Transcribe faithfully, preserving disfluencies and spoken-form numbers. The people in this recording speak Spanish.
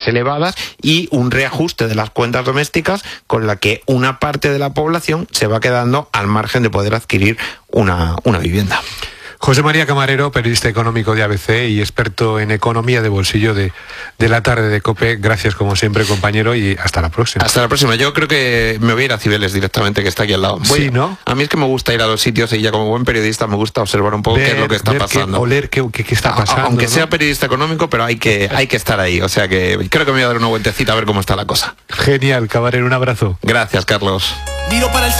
elevadas y un reajuste de las cuentas domésticas con la que una parte de la población se va quedando al margen de poder adquirir una, una vivienda. José María Camarero, periodista económico de A B C y experto en economía de bolsillo de, de la tarde de COPE. Gracias como siempre, compañero, y hasta la próxima. Hasta la próxima. Yo creo que me voy a ir a Cibeles directamente, que está aquí al lado. Voy, sí, ¿no? A mí es que me gusta ir a los sitios y ya como buen periodista me gusta observar un poco ver, qué es lo que está ver pasando. Qué, oler qué, qué, qué está pasando. Aunque ¿no? sea periodista económico, pero hay que, hay que estar ahí. O sea que creo que me voy a dar una vueltecita a ver cómo está la cosa. Genial, Camarero, un abrazo. Gracias, Carlos. Miro para el